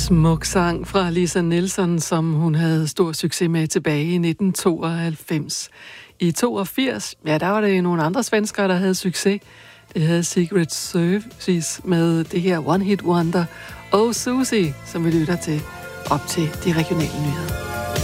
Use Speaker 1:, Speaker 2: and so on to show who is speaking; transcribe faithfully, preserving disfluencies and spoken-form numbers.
Speaker 1: Smuk sang fra Lisa Nielsen, som hun havde stor succes med tilbage i nitten tooghalvfems. I toogfirs, ja, der var det nogle andre svenskere, der havde succes. Det havde Secret Service med det her One Hit Wonder. Oh Susie, som vi lytter til op til de regionale nyheder.